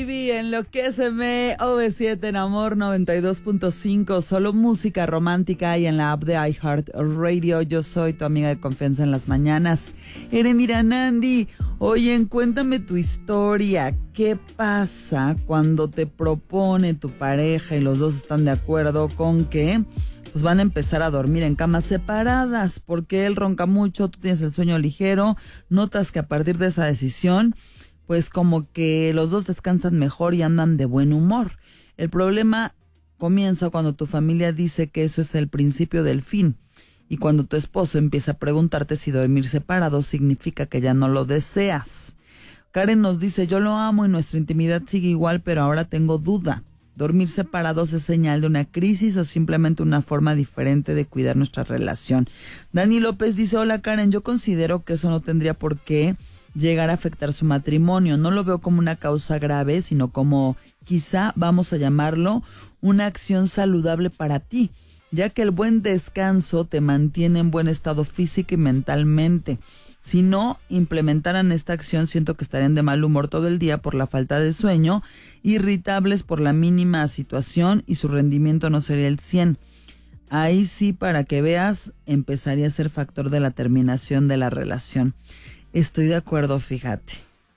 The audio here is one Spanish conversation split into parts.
baby, enloquéceme. OV7 en Amor 92.5, solo música romántica y en la app de iHeartRadio. Yo soy tu amiga de confianza en las mañanas, Erendira Nandi. Oye, cuéntame tu historia. ¿Qué pasa cuando te propone tu pareja y los dos están de acuerdo con que pues van a empezar a dormir en camas separadas? Porque él ronca mucho, tú tienes el sueño ligero, notas que a partir de esa decisión pues como que los dos descansan mejor y andan de buen humor. El problema comienza cuando tu familia dice que eso es el principio del fin y cuando tu esposo empieza a preguntarte si dormir separados significa que ya no lo deseas. Karen nos dice, yo lo amo y nuestra intimidad sigue igual, pero ahora tengo duda. ¿Dormir separados es señal de una crisis o simplemente una forma diferente de cuidar nuestra relación? Dani López dice, hola Karen, yo considero que eso no tendría por qué llegar a afectar su matrimonio. No lo veo como una causa grave, sino como quizá vamos a llamarlo una acción saludable para ti, ya que el buen descanso te mantiene en buen estado físico y mentalmente. Si no implementaran esta acción, siento que estarían de mal humor todo el día por la falta de sueño, irritables por la mínima situación y su rendimiento no sería el 100. Ahí sí, para que veas, empezaría a ser factor de la terminación de la relación. Estoy de acuerdo, fíjate.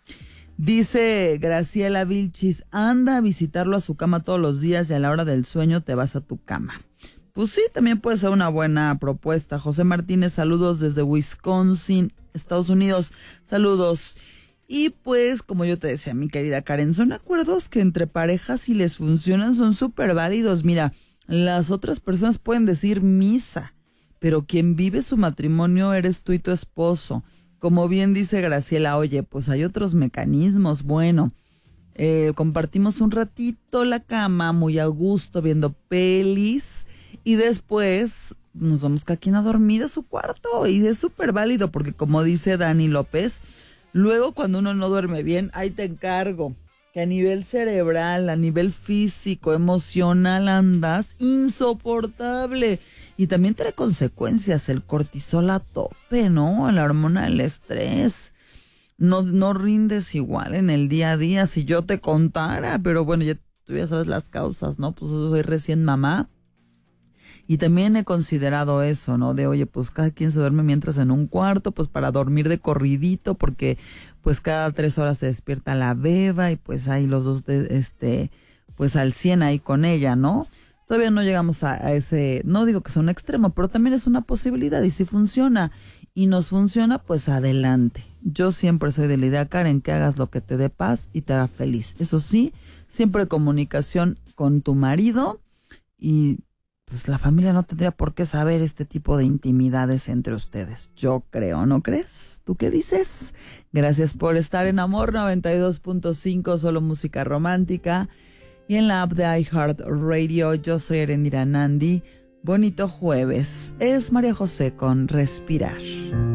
Dice Graciela Vilchis, anda a visitarlo a su cama todos los días y a la hora del sueño te vas a tu cama. Pues sí, también puede ser una buena propuesta. José Martínez, saludos desde Wisconsin, Estados Unidos. Saludos. Y pues, como yo te decía, mi querida Karen, son acuerdos que entre parejas, si les funcionan, son súper válidos. Mira, las otras personas pueden decir misa, pero quien vive su matrimonio eres tú y tu esposo. Como bien dice Graciela, oye, pues hay otros mecanismos. Bueno, compartimos un ratito la cama, muy a gusto, viendo pelis, y después nos vamos cada quien a dormir a su cuarto. Y es súper válido porque, como dice Dani López, luego cuando uno no duerme bien, ahí te encargo que a nivel cerebral, a nivel físico, emocional, andas insoportable. Y también trae consecuencias, el cortisol a tope, ¿no? La hormona del estrés. No rindes igual en el día a día. Si yo te contara, pero bueno, tú ya sabes las causas, ¿no? Pues soy recién mamá. Y también he considerado eso, ¿no? De, oye, pues cada quien se duerme mientras en un cuarto, pues para dormir de corridito, porque pues cada 3 horas se despierta la beba y pues ahí los dos, pues al 100 ahí con ella, ¿no? Todavía no llegamos a ese, no digo que sea un extremo, pero también es una posibilidad y si funciona y nos funciona, pues adelante. Yo siempre soy de la idea, Karen, que hagas lo que te dé paz y te haga feliz. Eso sí, siempre comunicación con tu marido y pues la familia no tendría por qué saber este tipo de intimidades entre ustedes. Yo creo, ¿no crees? ¿Tú qué dices? Gracias por estar en Amor 92.5, solo música romántica. Y en la app de iHeartRadio, yo soy Erendira Nandi. Bonito jueves. Es María José con Respirar.